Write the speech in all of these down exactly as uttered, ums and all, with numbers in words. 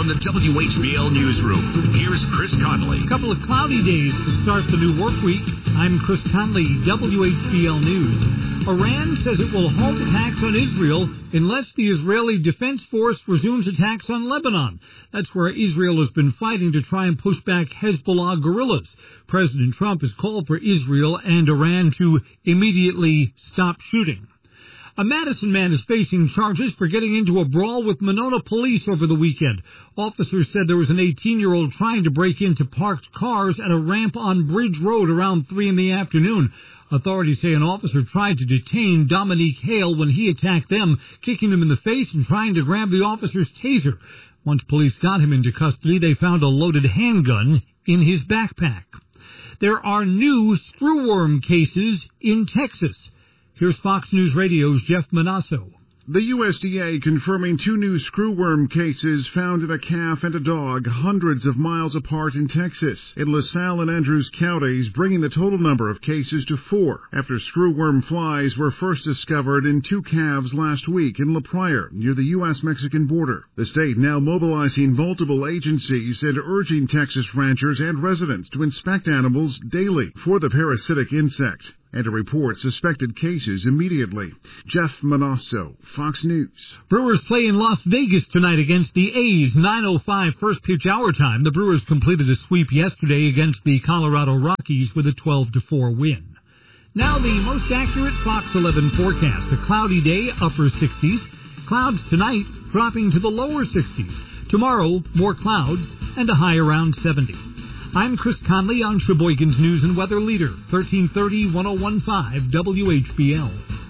from the W H B L Newsroom, here's Chris Conley. A couple of cloudy days to start the new work week. I'm Chris Conley, W H B L News. Iran says it will halt attacks on Israel unless the Israeli Defense Force resumes attacks on Lebanon. That's where Israel has been fighting to try and push back Hezbollah guerrillas. President Trump has called for Israel and Iran to immediately stop shooting. A Madison man is facing charges for getting into a brawl with Monona police over the weekend. Officers said there was an eighteen-year-old trying to break into parked cars at a ramp on Bridge Road around three in the afternoon. Authorities say an officer tried to detain Dominique Hale when he attacked them, kicking him in the face and trying to grab the officer's taser. Once police got him into custody, they found a loaded handgun in his backpack. There are new screwworm cases in Texas. Here's Fox News Radio's Jeff Manasso. The U S D A confirming two new screwworm cases found in a calf and a dog hundreds of miles apart in Texas, in LaSalle and Andrews counties, bringing the total number of cases to four, after screwworm flies were first discovered in two calves last week in La Pryor, near the U S Mexican border. The state now mobilizing multiple agencies and urging Texas ranchers and residents to inspect animals daily for the parasitic insect, and to report suspected cases immediately. Jeff Manasso, Fox News. Brewers play in Las Vegas tonight against the A's, nine oh five first pitch hour time. The Brewers completed a sweep yesterday against the Colorado Rockies with a twelve to four win. Now the most accurate Fox eleven forecast. A cloudy day, upper sixties. Clouds tonight dropping to the lower sixties. Tomorrow, more clouds and a high around seventy. I'm Chris Conley on Sheboygan's News and Weather Leader, thirteen thirty, ten fifteen W H B L.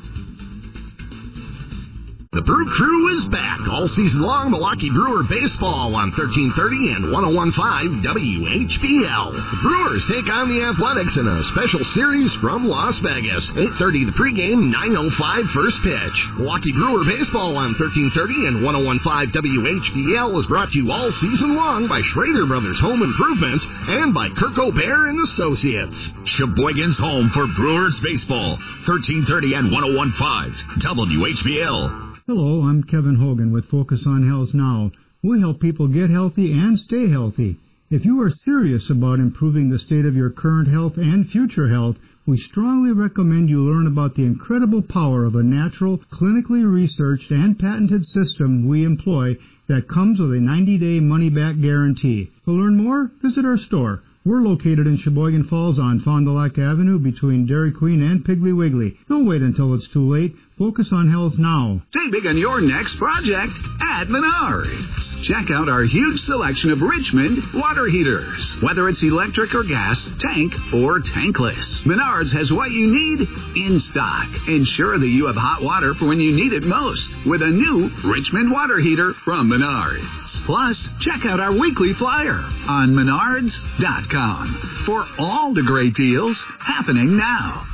The Brew Crew is back all season long. Milwaukee Brewer baseball on thirteen thirty and ten fifteen W H B L. The Brewers take on the Athletics in a special series from Las Vegas. eight thirty the pregame, nine oh five first pitch. Milwaukee Brewer baseball on thirteen thirty and ten fifteen W H B L is brought to you all season long by Schrader Brothers Home Improvements and by Kirk O'Bear and Associates. Sheboygan's home for Brewers baseball, thirteen thirty and ten fifteen W H B L. Hello, I'm Kevin Hogan with Focus on Health Now. We help people get healthy and stay healthy. If you are serious about improving the state of your current health and future health, we strongly recommend you learn about the incredible power of a natural, clinically researched and patented system we employ that comes with a ninety-day money-back guarantee. To learn more, visit our store. We're located in Sheboygan Falls on Fond du Lac Avenue between Dairy Queen and Piggly Wiggly. Don't wait until it's too late. Focus on health now. Save big on your next project at Menards. Check out our huge selection of Richmond water heaters. Whether it's electric or gas, tank or tankless, Menards has what you need in stock. Ensure that you have hot water for when you need it most with a new Richmond water heater from Menards. Plus, check out our weekly flyer on menards dot com for all the great deals happening now.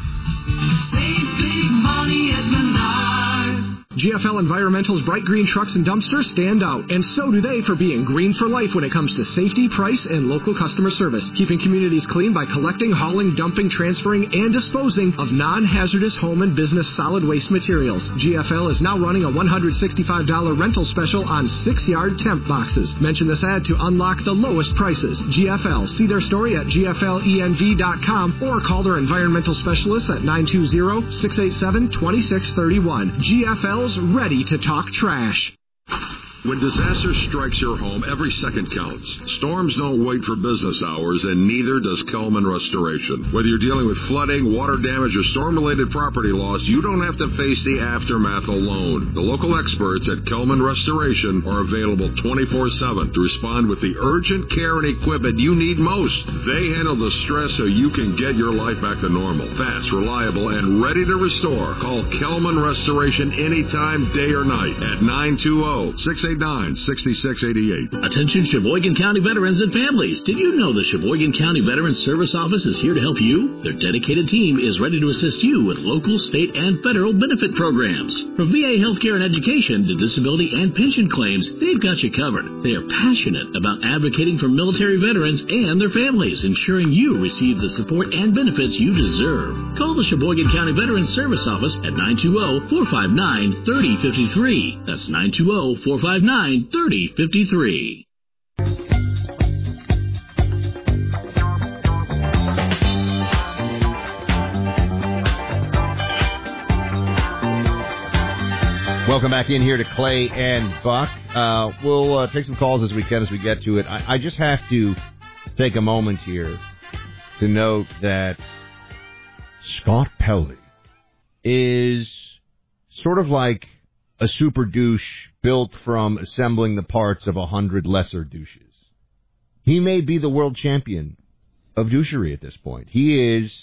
Save big money at Menards. G F L Environmental's bright green trucks and dumpsters stand out, and so do they for being green for life when it comes to safety, price, and local customer service, keeping communities clean by collecting, hauling, dumping, transferring, and disposing of non-hazardous home and business solid waste materials. G F L is now running a one hundred sixty-five dollars rental special on six-yard temp boxes. Mention this ad to unlock the lowest prices. G F L. See their story at G F L E N V dot com or call their environmental specialist at nine two zero, six eight seven, two six three one. G F L ready to talk trash. When disaster strikes your home, every second counts. Storms don't wait for business hours, and neither does Kelman Restoration. Whether you're dealing with flooding, water damage, or storm-related property loss, you don't have to face the aftermath alone. The local experts at Kelman Restoration are available twenty-four seven to respond with the urgent care and equipment you need most. They handle the stress so you can get your life back to normal. Fast, reliable, and ready to restore. Call Kelman Restoration anytime, day or night, at nine two zero, six eight nine, six six eight eight. Attention Sheboygan County veterans and families. Did you know the Sheboygan County Veterans Service Office is here to help you? Their dedicated team is ready to assist you with local, state, and federal benefit programs. From V A healthcare and education to disability and pension claims, they've got you covered. They are passionate about advocating for military veterans and their families, ensuring you receive the support and benefits you deserve. Call the Sheboygan County Veterans Service Office at nine two zero, four five nine, three zero five three. That's nine two zero, four five nine, three zero five three. Welcome back in here to Clay and Buck. Uh, we'll uh, take some calls as we can as we get to it. I, I just have to take a moment here to note that Scott Pelley is sort of like a super douche built from assembling the parts of a hundred lesser douches. He may be the world champion of douchery at this point. He is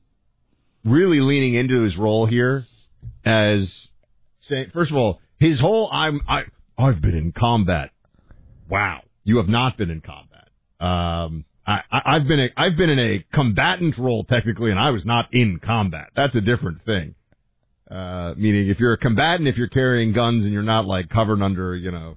really leaning into his role here as, saying, first of all, his whole I'm I I've been in combat. Wow, you have not been in combat. Um, I, I I've been a, I've been in a combatant role technically, and I was not in combat. That's a different thing. Uh, meaning, if you're a combatant, if you're carrying guns and you're not like covered under, you know,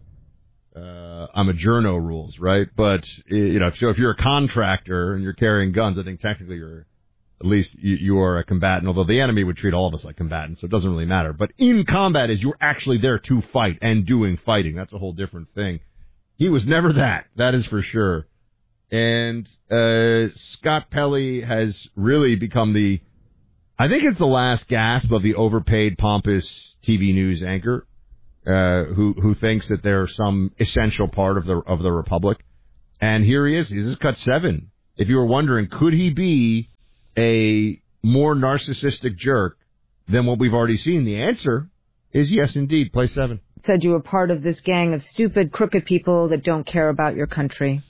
uh, I'm a journo rules, right? But you know, so if you're a contractor and you're carrying guns, I think technically you're at least you, you are a combatant. Although the enemy would treat all of us like combatants, so it doesn't really matter. But in combat is you're actually there to fight and doing fighting. That's a whole different thing. He was never that. That is for sure. And uh, Scott Pelley has really become the, I think it's the last gasp of the overpaid, pompous T V news anchor uh, who who thinks that they're some essential part of the of the Republic. And here he is. He's just cut seven. If you were wondering, could he be a more narcissistic jerk than what we've already seen? The answer is yes, indeed. Play seven. Said you were part of this gang of stupid, crooked people that don't care about your country.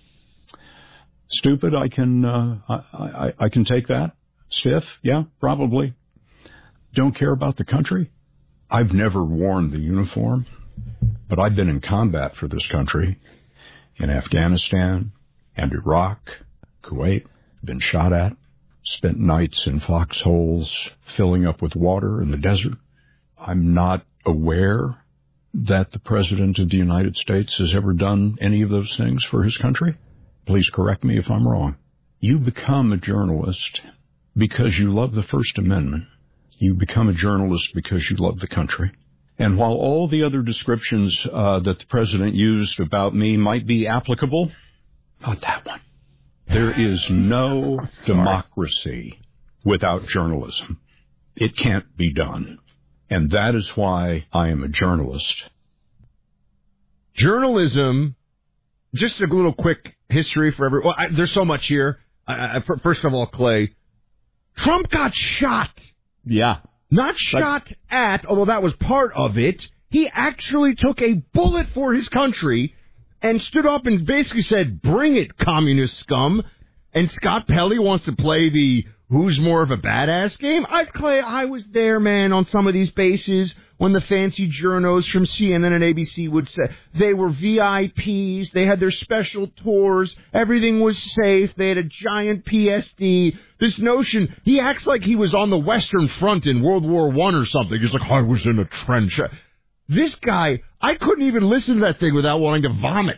Stupid, I can uh, I, I, I can take that. Stiff, yeah, probably. Don't care about the country. I've never worn the uniform, but I've been in combat for this country in Afghanistan and Iraq, Kuwait, been shot at, spent nights in foxholes filling up with water in the desert. I'm not aware that the President of the United States has ever done any of those things for his country. Please correct me if I'm wrong. You become a journalist because you love the First Amendment. You become a journalist because you love the country. And while all the other descriptions uh, that the President used about me might be applicable, not that one. There is no democracy without journalism. It can't be done. And that is why I am a journalist. Journalism, just a little quick history for everyone. Well, I, there's so much here. I, I, first of all, Clay, Trump got shot. Yeah. Not shot but, at, although that was part of it. He actually took a bullet for his country and stood up and basically said, bring it, communist scum. And Scott Pelley wants to play the who's more of a badass game. I, Clay, I was there, man, on some of these bases when the fancy journos from C N N and A B C would say they were V I Ps, they had their special tours, everything was safe, they had a giant P S D. This notion, he acts like he was on the Western Front in World War One or something. He's like, I was in a trench. This guy, I couldn't even listen to that thing without wanting to vomit.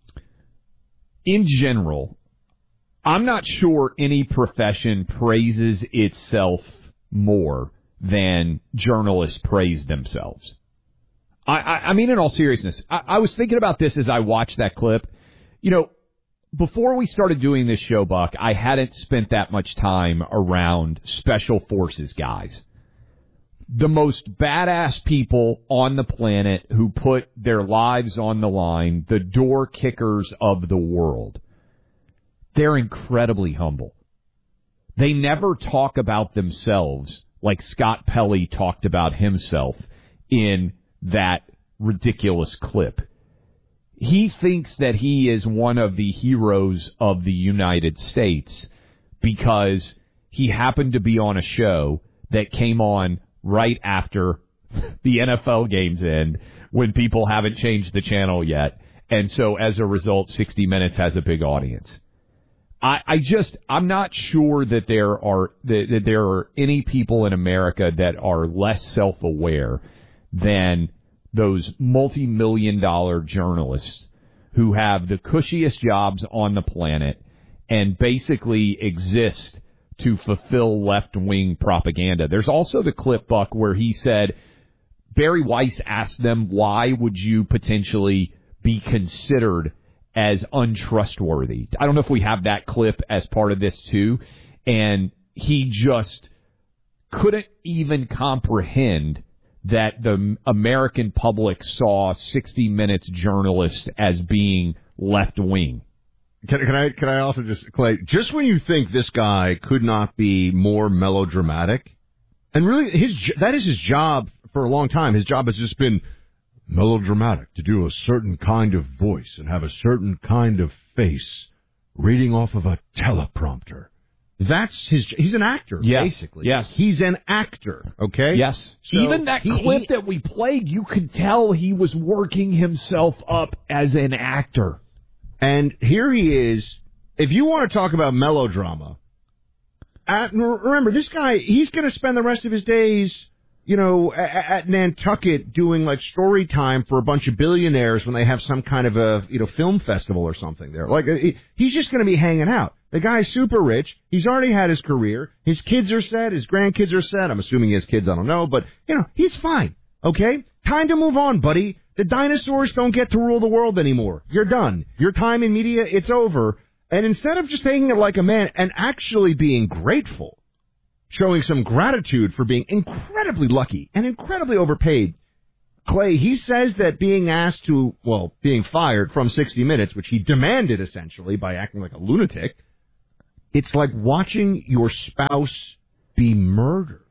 In general, I'm not sure any profession praises itself more than journalists praise themselves. I, I, I mean, in all seriousness, I, I was thinking about this as I watched that clip. You know, before we started doing this show, Buck, I hadn't spent that much time around special forces guys. The most badass people on the planet who put their lives on the line, the door kickers of the world. They're incredibly humble. They never talk about themselves like Scott Pelley talked about himself in that ridiculous clip. He thinks that he is one of the heroes of the United States because he happened to be on a show that came on right after the N F L games end when people haven't changed the channel yet. And so as a result, sixty minutes has a big audience. I, I just, I'm not sure that there are that, that there are any people in America that are less self-aware than those multi-million dollar journalists who have the cushiest jobs on the planet and basically exist to fulfill left-wing propaganda. There's also the clip, Buck, where he said, Barry Weiss asked them, why would you potentially be considered as untrustworthy? I don't know if we have that clip as part of this too. And he just couldn't even comprehend that the American public saw sixty minutes journalists as being left-wing. Can, can I can I also just, Clay, just when you think this guy could not be more melodramatic, and really his that is his job for a long time. His job has just been melodramatic, to do a certain kind of voice and have a certain kind of face, reading off of a teleprompter. That's his. He's an actor, yes. basically. Yes, he's an actor. Okay. Yes. So Even that he, clip he, that we played, you could tell he was working himself up as an actor. And here he is. If you want to talk about melodrama, at, remember this guy. He's going to spend the rest of his days, you know, at, at Nantucket doing like story time for a bunch of billionaires when they have some kind of a you know film festival or something there. Like he's just going to be hanging out. The guy's super rich. He's already had his career. His kids are set. His grandkids are set. I'm assuming he has kids. I don't know. But, you know, he's fine. Okay? Time to move on, buddy. The dinosaurs don't get to rule the world anymore. You're done. Your time in media, it's over. And instead of just taking it like a man and actually being grateful, showing some gratitude for being incredibly lucky and incredibly overpaid, Clay, he says that being asked to, well, being fired from sixty minutes, which he demanded essentially by acting like a lunatic, it's like watching your spouse be murdered.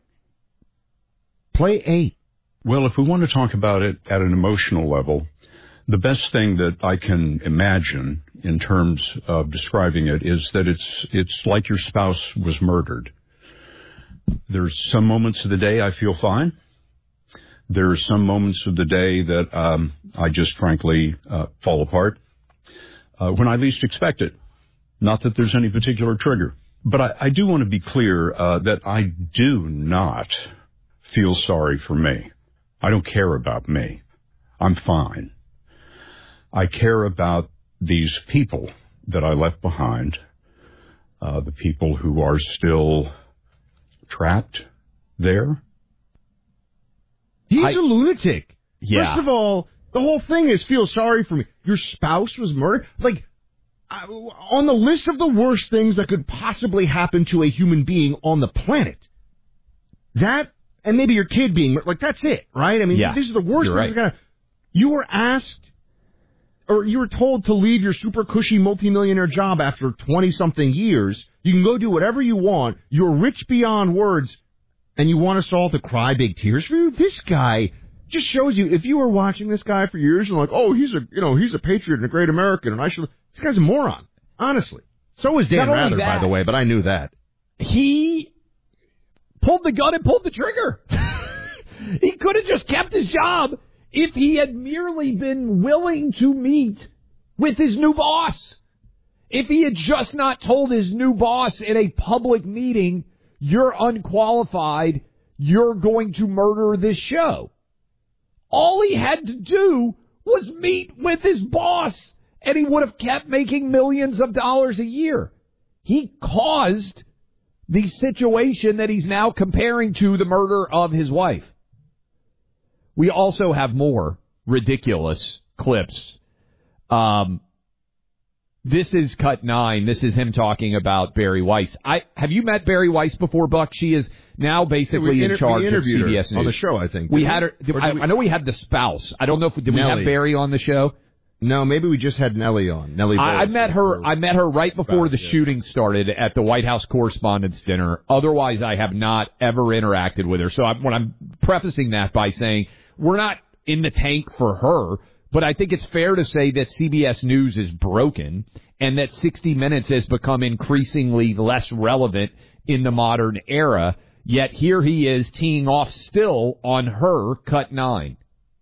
Play eight. Well, if we want to talk about it at an emotional level, the best thing that I can imagine in terms of describing it is that it's it's like your spouse was murdered. There's some moments of the day I feel fine. There's some moments of the day that um, I just frankly uh, fall apart uh, when I least expect it. Not that there's any particular trigger. But I, I do want to be clear uh, that I do not feel sorry for me. I don't care about me. I'm fine. I care about these people that I left behind, uh, the people who are still trapped there. He's I, a lunatic. Yeah. First of all, the whole thing is feel sorry for me. Your spouse was murdered? Like, uh, on the list of the worst things that could possibly happen to a human being on the planet, that, and maybe your kid being, like, that's it, right? I mean, yeah. these are the worst You're things. Right. Gonna, you were asked, or you were told to leave your super cushy multimillionaire job after twenty-something years. You can go do whatever you want. You're rich beyond words, and you want us all to cry big tears for you? This guy just shows you, if you were watching this guy for years and like, oh, he's a, you know, he's a patriot and a great American, and I should, this guy's a moron, honestly. So was Dan Not only Rather, that, by the way, but I knew that. He pulled the gun and pulled the trigger. He could have just kept his job if he had merely been willing to meet with his new boss. If he had just not told his new boss in a public meeting, you're unqualified, you're going to murder this show. All he had to do was meet with his boss, and he would have kept making millions of dollars a year. He caused the situation that he's now comparing to the murder of his wife. We also have more ridiculous clips. Um, this is cut nine. This is him talking about Barry Weiss. I have you met Barry Weiss before, Buck? She is now basically yeah, in inter- charge of C B S News on the show. I think we did had her. we? I, we? I know we had the spouse. I don't know if did Nellie. we have Barry on the show. No, maybe we just had Nellie on. Nellie. I, I met her. Or, I met her right before the yeah. shooting started at the White House Correspondents' Dinner. Otherwise, I have not ever interacted with her. So I'm, when I'm prefacing that by saying we're not in the tank for her, but I think it's fair to say that C B S News is broken and that sixty minutes has become increasingly less relevant in the modern era. Yet here he is teeing off still on her cut nine.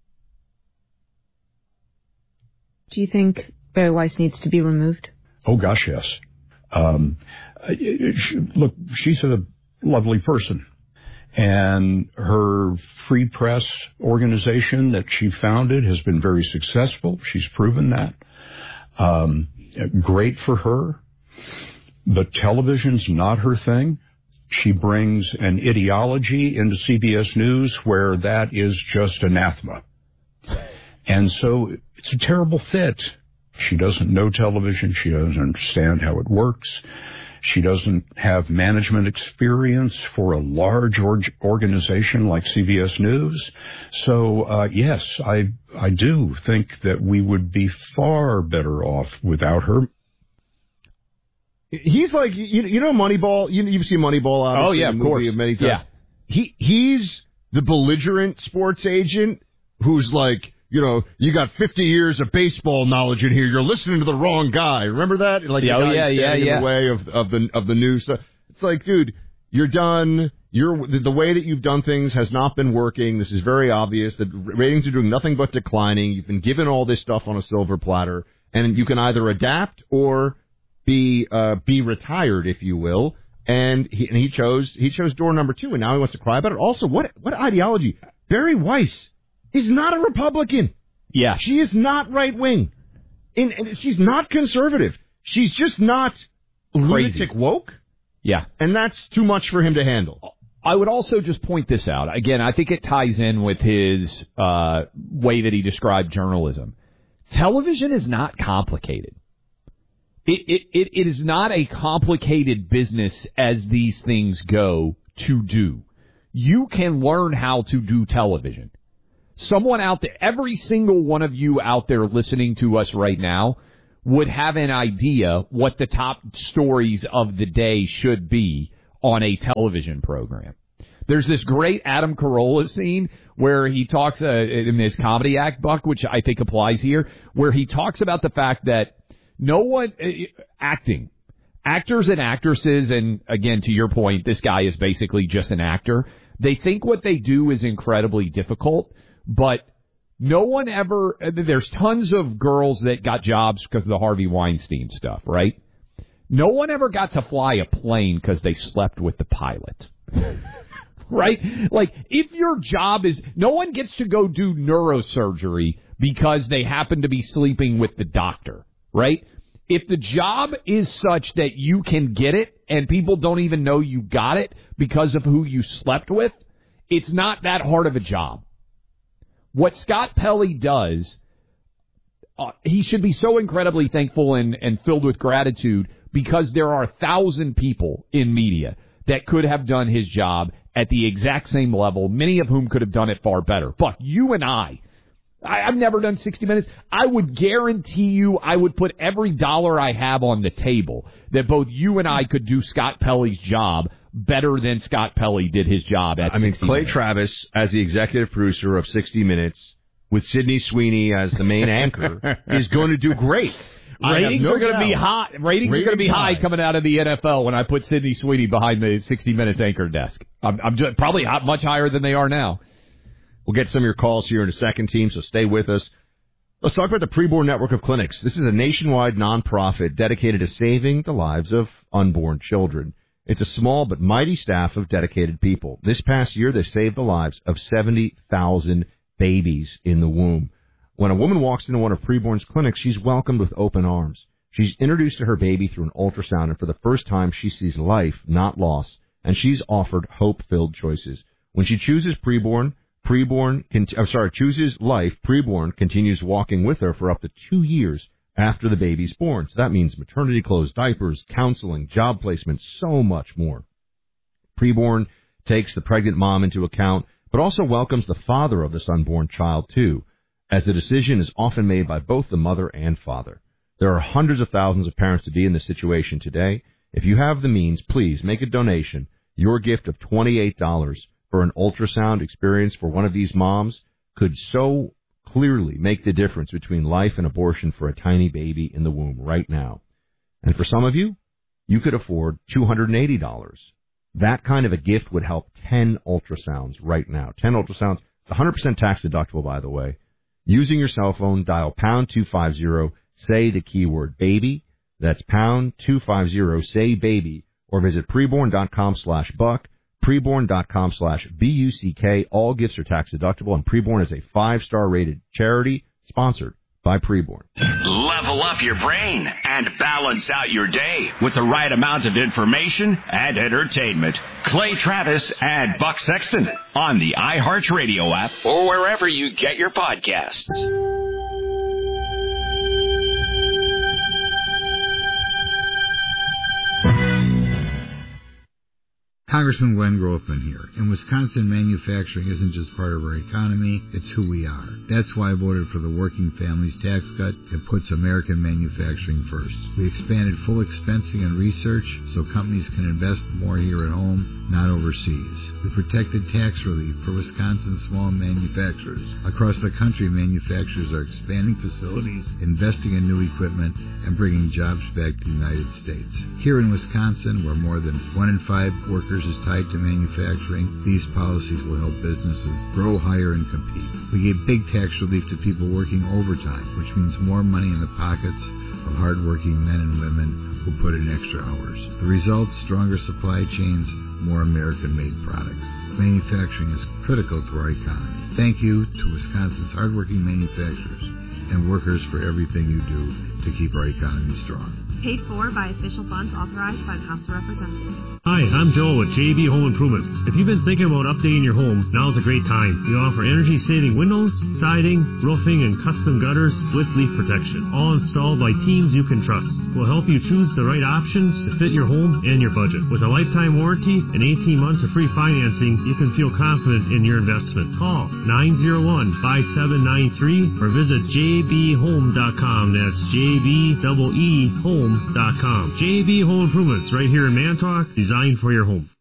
Do you think Barry Weiss needs to be removed? Oh, gosh, yes. Um, look, she's a lovely person. And her free press organization that she founded has been very successful. She's proven that. Um, great for her. But television's not her thing. She brings an ideology into C B S News where that is just anathema. And so it's a terrible fit. She doesn't know television. She doesn't understand how it works. She doesn't have management experience for a large org- organization like C B S News. So, uh, yes, I I do think that we would be far better off without her. He's like, you, you know Moneyball? You, you've seen Moneyball, obviously. Oh, yeah, of course. Many times. Yeah. He, he's the belligerent sports agent who's like, you know, you got fifty years of baseball knowledge in here. You're listening to the wrong guy. Remember that? Like, yeah, the oh, guy yeah, yeah, standing yeah. in the way of, of the of the news stuff. It's like, dude, you're done. You're the way that you've done things has not been working. This is very obvious. The ratings are doing nothing but declining. You've been given all this stuff on a silver platter, and you can either adapt or be uh, be retired, if you will. And he and he chose he chose door number two, and now he wants to cry about it. Also, what what ideology? Barry Weiss is not a Republican. Yeah. She is not right-wing. And, and she's not conservative. She's just not lunatic woke. Yeah. And that's too much for him to handle. I would also just point this out. Again, I think it ties in with his uh, way that he described journalism. Television is not complicated. It, it, it, it is not a complicated business as these things go to do. You can learn how to do television. Someone out there, every single one of you out there listening to us right now would have an idea what the top stories of the day should be on a television program. There's this great Adam Carolla scene where he talks uh, in his comedy act, Buck, which I think applies here, where he talks about the fact that no one uh, acting, actors and actresses, and again, to your point, this guy is basically just an actor. They think what they do is incredibly difficult, but no one ever, there's tons of girls that got jobs because of the Harvey Weinstein stuff, right? No one ever got to fly a plane because they slept with the pilot. Right? Like, if your job is, no one gets to go do neurosurgery because they happen to be sleeping with the doctor, right? If the job is such that you can get it and people don't even know you got it because of who you slept with, it's not that hard of a job. What Scott Pelley does, uh, he should be so incredibly thankful and, and filled with gratitude because there are a thousand people in media that could have done his job at the exact same level, many of whom could have done it far better. But you and I, I I've never done sixty minutes. I would guarantee you I would put every dollar I have on the table that both you and I could do Scott Pelley's job better than Scott Pelley did his job at I mean, sixty Clay minutes. Travis, as the executive producer of sixty minutes, with Sydney Sweeney as the main anchor, is going to do great. Ratings no are going to doubt. be high. Ratings, Ratings are going to be high, high coming out of the N F L when I put Sydney Sweeney behind the sixty minutes anchor desk. I'm, I'm just, probably hot, much higher than they are now. We'll get some of your calls here in a second, team, so stay with us. Let's talk about the Preborn Network of Clinics. This is a nationwide nonprofit dedicated to saving the lives of unborn children. It's a small but mighty staff of dedicated people. This past year, they saved the lives of seventy thousand babies in the womb. When a woman walks into one of Preborn's clinics, she's welcomed with open arms. She's introduced to her baby through an ultrasound, and for the first time, she sees life, not loss, and she's offered hope-filled choices. When she chooses Preborn, Preborn, I'm sorry, chooses life, Preborn continues walking with her for up to two years after the baby's born. So that means maternity clothes, diapers, counseling, job placement, so much more. Preborn takes the pregnant mom into account, but also welcomes the father of this unborn child, too, as the decision is often made by both the mother and father. There are hundreds of thousands of parents to be in this situation today. If you have the means, please make a donation. Your gift of twenty-eight dollars for an ultrasound experience for one of these moms could so clearly make the difference between life and abortion for a tiny baby in the womb right now. And for some of you, you could afford two hundred eighty dollars. That kind of a gift would help ten ultrasounds right now. ten ultrasounds, one hundred percent tax deductible, by the way. Using your cell phone, dial pound two fifty, say the keyword baby. That's pound two fifty, say baby, or visit preborn.com slash buck, preborn.com slash B U C K. All gifts are tax deductible, and Preborn is a five-star rated charity sponsored by Preborn. Level up your brain and balance out your day with the right amount of information and entertainment. Clay Travis and Buck Sexton on the iHeartRadio app or wherever you get your podcasts. Congressman Glenn Grothman here. In Wisconsin, manufacturing isn't just part of our economy, it's who we are. That's why I voted for the Working Families Tax Cut that puts American manufacturing first. We expanded full expensing and research so companies can invest more here at home, not overseas. We protected tax relief for Wisconsin small manufacturers. Across the country, manufacturers are expanding facilities, investing in new equipment, and bringing jobs back to the United States. Here in Wisconsin, where more than one in five workers is tied to manufacturing, these policies will help businesses grow, hire, and compete. We gave big tax relief to people working overtime, which means more money in the pockets of hardworking men and women who put in extra hours. The result, stronger supply chains, more American-made products. Manufacturing is critical to our economy. Thank you to Wisconsin's hardworking manufacturers and workers for everything you do to keep our economy strong. Paid for by official funds authorized by the House of Representatives. Hi, I'm Joel with J B Home Improvements. If you've been thinking about updating your home, now's a great time. We offer energy-saving windows, siding, roofing, and custom gutters with leak protection, all installed by teams you can trust. We'll help you choose the right options to fit your home and your budget. With a lifetime warranty and eighteen months of free financing, you can feel confident in your investment. Call nine oh one, five seven nine three or visit j b home dot com. That's J B E E home dot com. J B Home Improvements, right here in Manitowoc, designed for your home.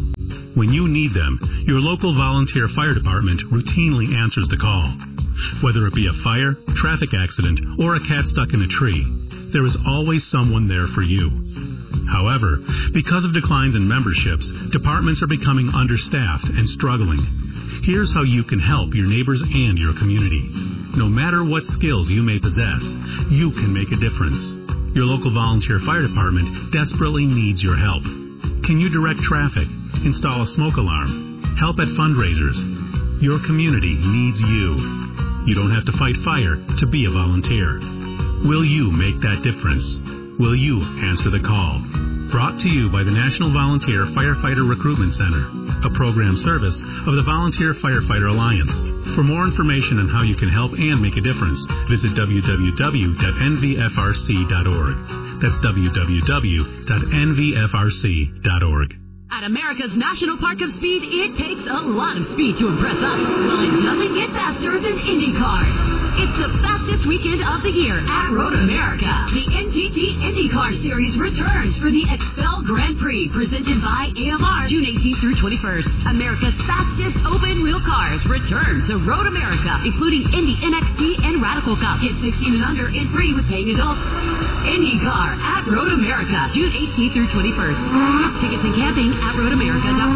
When you need them, your local volunteer fire department routinely answers the call. Whether it be a fire, traffic accident, or a cat stuck in a tree, there is always someone there for you. However, because of declines in memberships, departments are becoming understaffed and struggling. Here's how you can help your neighbors and your community. No matter what skills you may possess, you can make a difference. Your local volunteer fire department desperately needs your help. Can you direct traffic, install a smoke alarm, help at fundraisers? Your community needs you. You don't have to fight fire to be a volunteer. Will you make that difference? Will you answer the call? Brought to you by the National Volunteer Firefighter Recruitment Center, a program service of the Volunteer Firefighter Alliance. For more information on how you can help and make a difference, visit w w w dot n v f r c dot org. That's w w w dot n v f r c dot org. At America's National Park of Speed, it takes a lot of speed to impress us. Well, it doesn't get faster than IndyCar. It's the fastest weekend of the year at Road America. The N T T IndyCar Series returns for the Expel Grand Prix, presented by A M R, June eighteenth through twenty-first. America's fastest open-wheel cars return to Road America, including Indy N X T and Radical Cup. Get sixteen and under and free with paying adults. IndyCar at Road America, June eighteenth through twenty-first. Tickets and camping at road america dot com.